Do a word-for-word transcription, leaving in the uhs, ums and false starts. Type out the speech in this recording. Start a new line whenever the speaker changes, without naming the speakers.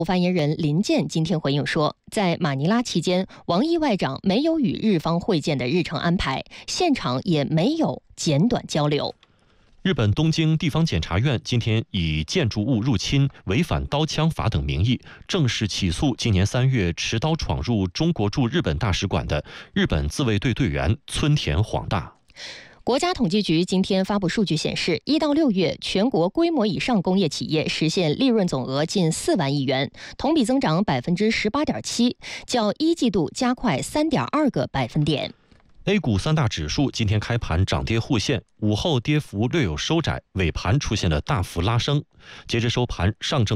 发言人林健今天回应说，在马尼拉期间，王毅外长没有与日方会见的日程安排，现场也没有简短交流。
日本东京地方检察院今天以建筑物入侵、违反刀枪法等名义，正式起诉今年三月持刀闯入中国驻日本大使馆的日本自卫队队员村田晃大。
国家统计局今天发布数据显示，一到六月，全国规模以上工业企业实现利润总额近四万亿元，同比增长百分之十八点七，较一季度加快三点二个百分点。
A 股三大指数今天开盘涨跌互现，午后跌幅略有收窄，尾盘出现了大幅拉升。截至收盘，上证